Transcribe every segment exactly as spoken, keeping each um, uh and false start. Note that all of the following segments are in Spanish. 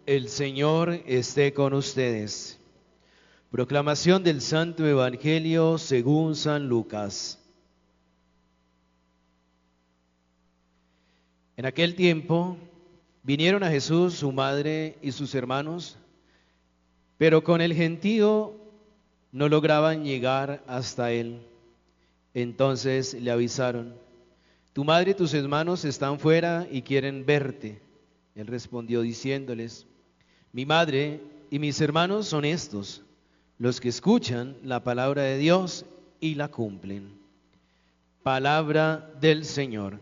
El Señor esté con ustedes. Proclamación del Santo Evangelio según San Lucas. En aquel tiempo vinieron a Jesús su madre y sus hermanos, pero con el gentío no lograban llegar hasta él. Entonces le avisaron: tu madre y tus hermanos están fuera y quieren verte. Él respondió diciéndoles: mi madre y mis hermanos son estos, los que escuchan la palabra de Dios y la cumplen. Palabra del Señor.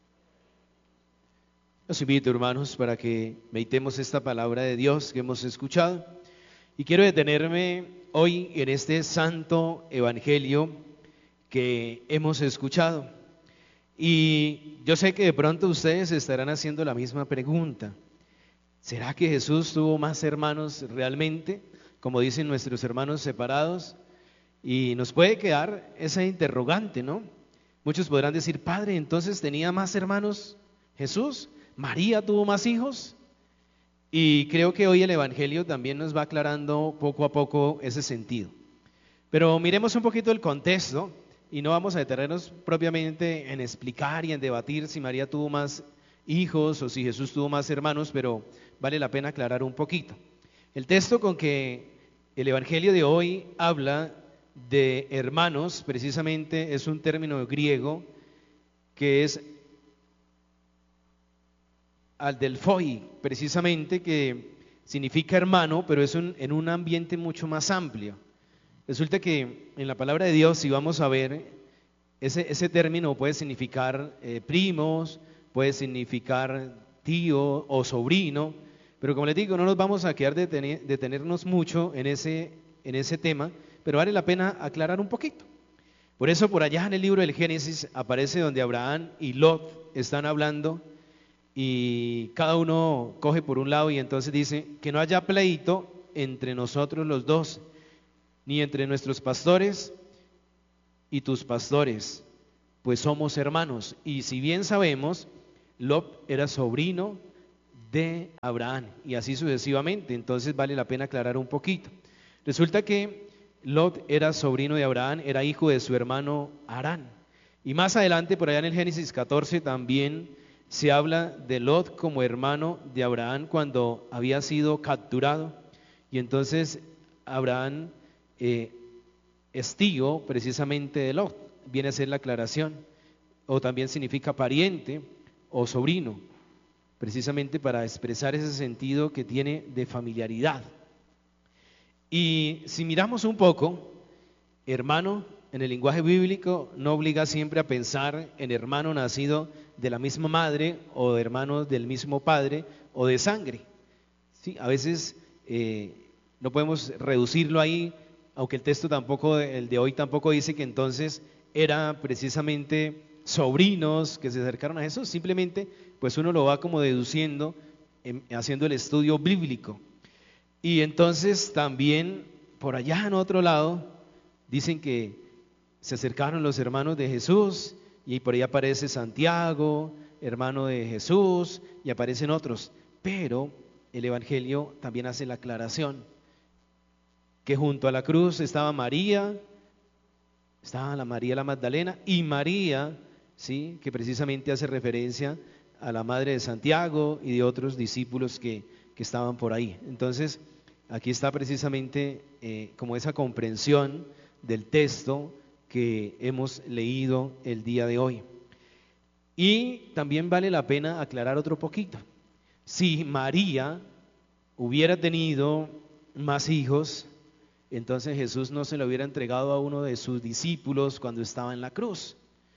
Los invito, hermanos, para que meditemos esta palabra de Dios que hemos escuchado. Y quiero detenerme hoy en este santo evangelio que hemos escuchado. Y yo sé que de pronto ustedes estarán haciendo la misma pregunta: ¿será que Jesús tuvo más hermanos realmente, como dicen nuestros hermanos separados? Y nos puede quedar esa interrogante, ¿no? Muchos podrán decir: Padre, ¿entonces tenía más hermanos Jesús? ¿María tuvo más hijos? Y creo que hoy el Evangelio también nos va aclarando poco a poco ese sentido. Pero miremos un poquito el contexto y no vamos a detenernos propiamente en explicar y en debatir si María tuvo más hijos o si Jesús tuvo más hermanos, pero vale la pena aclarar un poquito. El texto con que el Evangelio de hoy habla de hermanos, precisamente es un término griego que es adelphoi, precisamente, que significa hermano, pero es un, en un ambiente mucho más amplio. Resulta que en la palabra de Dios, si vamos a ver, ese, ese término puede significar eh, primos, puede significar tío o sobrino, pero como les digo, no nos vamos a quedar detener, detenernos mucho en ese, en ese tema, pero vale la pena aclarar un poquito. Por eso por allá en el libro del Génesis aparece donde Abraham y Lot están hablando y cada uno coge por un lado y entonces dice: que no haya pleito entre nosotros los dos, ni entre nuestros pastores y tus pastores, pues somos hermanos. Y si bien sabemos, Lot era sobrino de Abraham y así sucesivamente. Entonces vale la pena aclarar un poquito. Resulta que Lot era sobrino de Abraham, era hijo de su hermano Harán. Y más adelante, por allá en el Génesis catorce, también se habla de Lot como hermano de Abraham cuando había sido capturado. Y entonces Abraham eh, es tío precisamente de Lot, viene a ser la aclaración. O también significa pariente o sobrino, precisamente para expresar ese sentido que tiene de familiaridad. Y si miramos un poco, hermano en el lenguaje bíblico no obliga siempre a pensar en hermano nacido de la misma madre o de hermanos del mismo padre o de sangre. Sí, a veces eh, no podemos reducirlo ahí, aunque el texto tampoco, el de hoy tampoco dice que entonces era precisamente sobrinos que se acercaron a Jesús. Simplemente pues uno lo va como deduciendo en, haciendo el estudio bíblico. Y entonces también por allá en otro lado dicen que se acercaron los hermanos de Jesús y por ahí aparece Santiago, hermano de Jesús, y aparecen otros. Pero el Evangelio también hace la aclaración que junto a la cruz estaba María, estaba la María la Magdalena y María, ¿sí?, que precisamente hace referencia a la madre de Santiago y de otros discípulos que, que estaban por ahí. Entonces aquí está precisamente eh, como esa comprensión del texto que hemos leído el día de hoy. Y también vale la pena aclarar otro poquito. Si María hubiera tenido más hijos, entonces Jesús no se lo hubiera entregado a uno de sus discípulos cuando estaba en la cruz.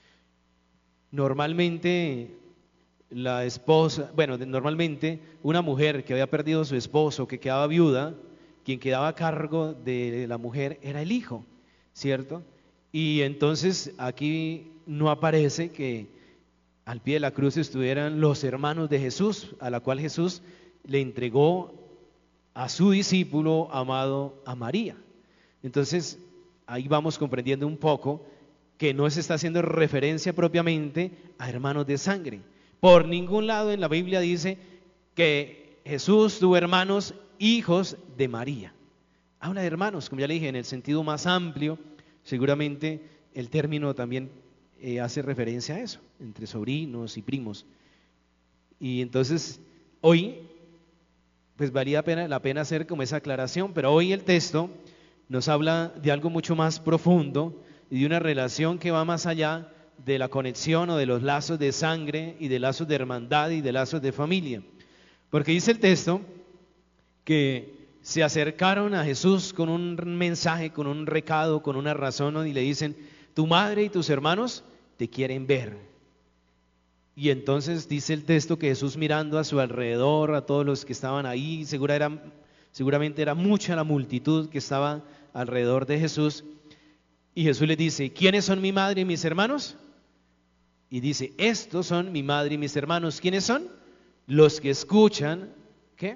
Normalmente la esposa, bueno, normalmente una mujer que había perdido a su esposo, que quedaba viuda, quien quedaba a cargo de la mujer era el hijo, ¿cierto? Y entonces aquí no aparece que al pie de la cruz estuvieran los hermanos de Jesús, a la cual Jesús le entregó a su discípulo amado, a María. Entonces ahí vamos comprendiendo un poco que no se está haciendo referencia propiamente a hermanos de sangre. Por ningún lado en la Biblia dice que Jesús tuvo hermanos, hijos de María. Habla de hermanos, como ya le dije, en el sentido más amplio. Seguramente el término también eh, hace referencia a eso, entre sobrinos y primos. Y entonces, hoy, pues valía pena, la pena hacer como esa aclaración, pero hoy el texto nos habla de algo mucho más profundo y de una relación que va más allá de la conexión o de los lazos de sangre y de lazos de hermandad y de lazos de familia. Porque dice el texto que se acercaron a Jesús con un mensaje, con un recado, con una razón, y le dicen: tu madre y tus hermanos te quieren ver. Y entonces dice el texto que Jesús, mirando a su alrededor, a todos los que estaban ahí, segura era, seguramente era mucha la multitud que estaba alrededor de Jesús, y Jesús les dice: ¿quiénes son mi madre y mis hermanos? Y dice: estos son mi madre y mis hermanos. ¿Quiénes son? Los que escuchan, ¿qué?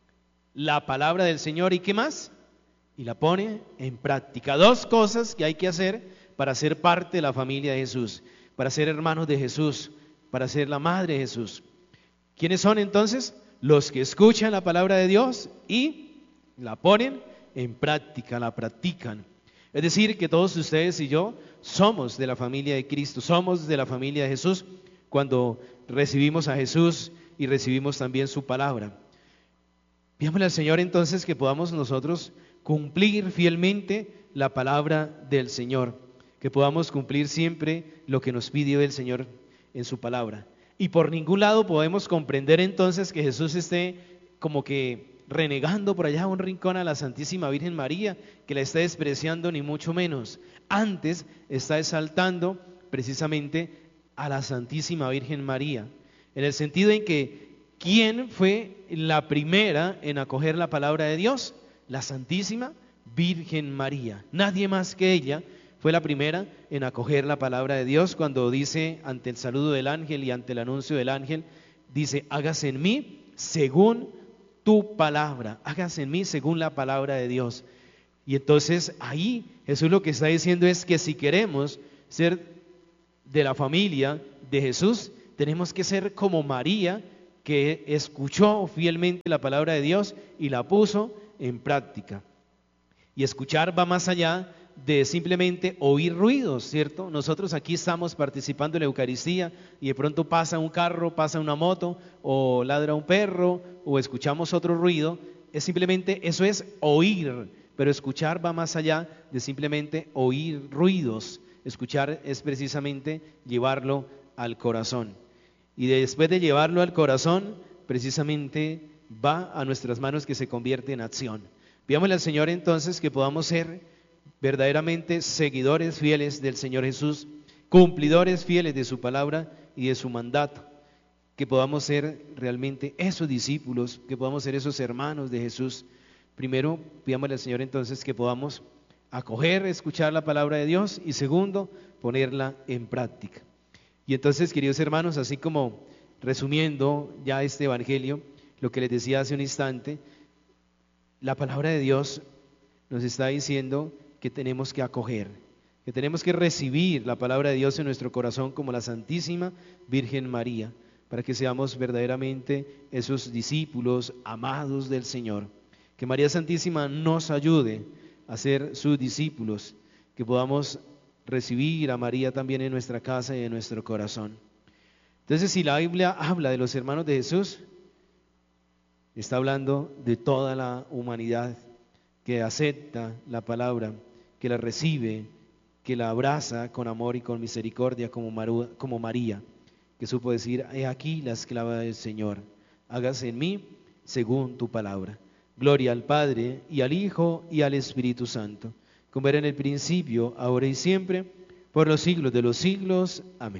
La palabra del Señor. ¿Y qué más? Y la pone en práctica. Dos cosas que hay que hacer para ser parte de la familia de Jesús, para ser hermanos de Jesús, para ser la madre de Jesús. ¿Quiénes son entonces? Los que escuchan la palabra de Dios y la ponen en práctica, la practican. Es decir, que todos ustedes y yo somos de la familia de Cristo, somos de la familia de Jesús cuando recibimos a Jesús y recibimos también su palabra. Pidámosle al Señor entonces que podamos nosotros cumplir fielmente la palabra del Señor, que podamos cumplir siempre lo que nos pidió el Señor en su palabra. Y por ningún lado podemos comprender entonces que Jesús esté como que renegando por allá a un rincón a la Santísima Virgen María, que la está despreciando, ni mucho menos. Antes está exaltando precisamente a la Santísima Virgen María, en el sentido en que ¿quién fue la primera en acoger la palabra de Dios? La Santísima Virgen María. Nadie más que ella fue la primera en acoger la palabra de Dios, cuando dice ante el saludo del ángel y ante el anuncio del ángel, dice: hágase en mí según tu palabra, hágase en mí según la palabra de Dios. Y entonces ahí Jesús lo que está diciendo es que si queremos ser de la familia de Jesús, tenemos que ser como María, que escuchó fielmente la palabra de Dios y la puso en práctica. Y escuchar va más allá de simplemente oír ruidos, ¿cierto? Nosotros aquí estamos participando en la Eucaristía y de pronto pasa un carro, pasa una moto, o ladra un perro, o escuchamos otro ruido. Es simplemente, eso es oír, pero escuchar va más allá de simplemente oír ruidos. Escuchar es precisamente llevarlo al corazón. Y después de llevarlo al corazón, precisamente va a nuestras manos, que se convierte en acción. Pidámosle al Señor entonces que podamos ser verdaderamente seguidores fieles del Señor Jesús, cumplidores fieles de su palabra y de su mandato, que podamos ser realmente esos discípulos, que podamos ser esos hermanos de Jesús. Primero, pidámosle al Señor entonces que podamos acoger, escuchar la palabra de Dios, y segundo, ponerla en práctica. Y entonces, queridos hermanos, así como resumiendo ya este evangelio, lo que les decía hace un instante, la palabra de Dios nos está diciendo que tenemos que acoger, que tenemos que recibir la palabra de Dios en nuestro corazón como la Santísima Virgen María, para que seamos verdaderamente esos discípulos amados del Señor. Que María Santísima nos ayude a ser sus discípulos, que podamos recibir a María también en nuestra casa y en nuestro corazón. Entonces, si la Biblia habla de los hermanos de Jesús, está hablando de toda la humanidad que acepta la palabra, que la recibe, que la abraza con amor y con misericordia, como, Maru, como María, que supo decir: he aquí la esclava del Señor, hágase en mí según tu palabra. Gloria al Padre, y al Hijo, y al Espíritu Santo, como era en el principio, ahora y siempre, por los siglos de los siglos. Amén.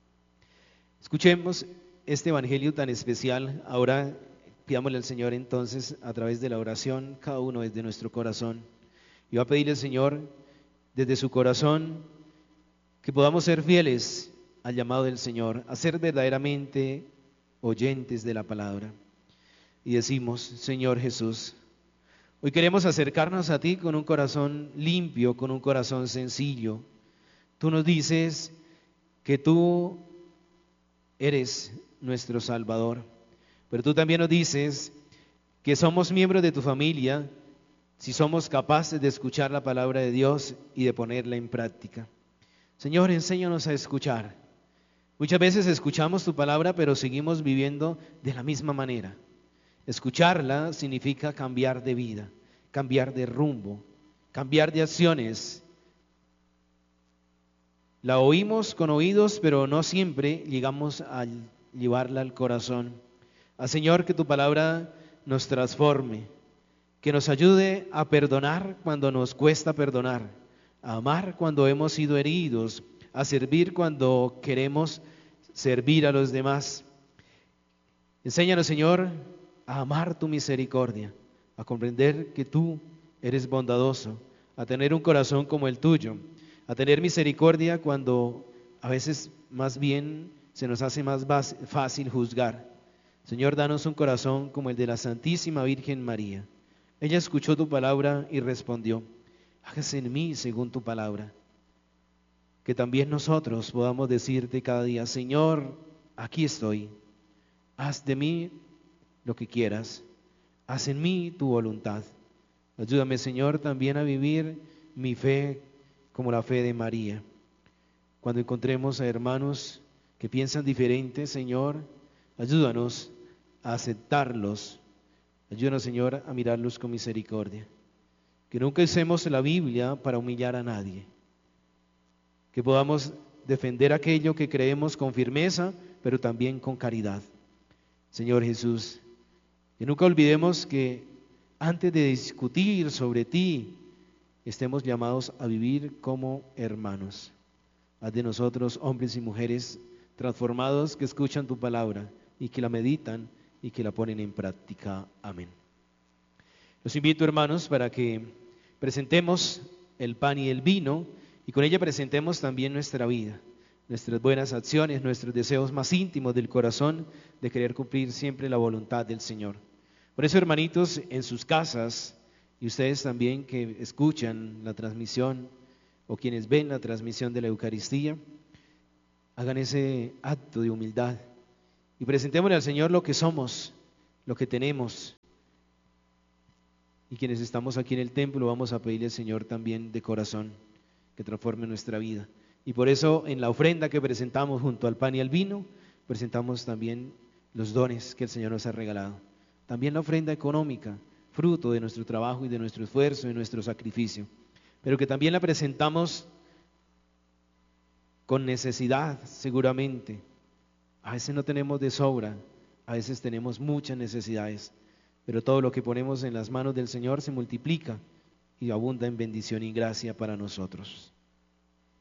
Escuchemos este evangelio tan especial. Ahora pidámosle al Señor entonces, a través de la oración, cada uno desde nuestro corazón. Y va a pedirle al Señor desde su corazón que podamos ser fieles al llamado del Señor, a ser verdaderamente oyentes de la palabra. Y decimos: Señor Jesús, hoy queremos acercarnos a ti con un corazón limpio, con un corazón sencillo. Tú nos dices que tú eres nuestro Salvador, pero tú también nos dices que somos miembros de tu familia si somos capaces de escuchar la palabra de Dios y de ponerla en práctica. Señor, enséñanos a escuchar. Muchas veces escuchamos tu palabra, pero seguimos viviendo de la misma manera. Escucharla significa cambiar de vida, cambiar de rumbo, cambiar de acciones. La oímos con oídos, pero no siempre llegamos a llevarla al corazón. Al Señor, que tu palabra nos transforme, que nos ayude a perdonar cuando nos cuesta perdonar, a amar cuando hemos sido heridos, a servir cuando queremos servir a los demás. Enséñanos, Señor, a amar tu misericordia, a comprender que tú eres bondadoso, a tener un corazón como el tuyo, a tener misericordia cuando a veces más bien se nos hace más fácil juzgar. Señor, danos un corazón como el de la Santísima Virgen María. Ella escuchó tu palabra y respondió: hágase en mí según tu palabra. Que también nosotros podamos decirte cada día: Señor, aquí estoy, haz de mí lo que quieras, haz en mí tu voluntad. Ayúdame, Señor, también a vivir mi fe como la fe de María. Cuando encontremos a hermanos que piensan diferente, Señor, ayúdanos a aceptarlos. Ayúdanos, Señor, a mirarlos con misericordia. Que nunca usemos la Biblia para humillar a nadie. Que podamos defender aquello que creemos con firmeza, pero también con caridad. Señor Jesús, que nunca olvidemos que antes de discutir sobre ti, estemos llamados a vivir como hermanos. Haz de nosotros hombres y mujeres transformados que escuchan tu palabra y que la meditan y que la ponen en práctica. Amén. Los invito, hermanos, para que presentemos el pan y el vino y con ella presentemos también nuestra vida, nuestras buenas acciones, nuestros deseos más íntimos del corazón de querer cumplir siempre la voluntad del Señor. Por eso, hermanitos, en sus casas y ustedes también que escuchan la transmisión o quienes ven la transmisión de la Eucaristía, hagan ese acto de humildad y presentémosle al Señor lo que somos, lo que tenemos. Y quienes estamos aquí en el templo vamos a pedirle al Señor también de corazón que transforme nuestra vida. Y por eso en la ofrenda que presentamos junto al pan y al vino, presentamos también los dones que el Señor nos ha regalado. También la ofrenda económica, fruto de nuestro trabajo y de nuestro esfuerzo y nuestro sacrificio. Pero que también la presentamos con necesidad, seguramente. A veces no tenemos de sobra, a veces tenemos muchas necesidades, pero todo lo que ponemos en las manos del Señor se multiplica y abunda en bendición y gracia para nosotros.